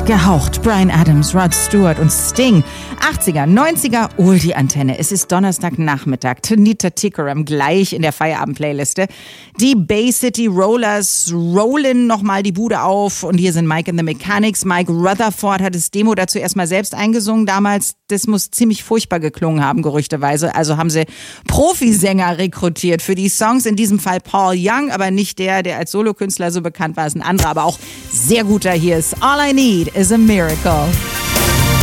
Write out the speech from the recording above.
Gehaucht, Bryan Adams, Rod Stewart und Sting. 80er, 90er, Oldie-Antenne. Es ist Donnerstagnachmittag. Tanita Tikaram gleich in der Feierabend-Playliste. Die Bay City Rollers rollen nochmal die Bude auf. Und hier sind Mike and the Mechanics. Mike Rutherford hat das Demo dazu erstmal selbst eingesungen. Damals, das muss ziemlich furchtbar geklungen haben, gerüchteweise. Also haben sie Profisänger rekrutiert für die Songs. In diesem Fall Paul Young, aber nicht der als Solokünstler so bekannt war. Ist ein anderer, aber auch sehr guter. Hier ist All I Need is a Miracle.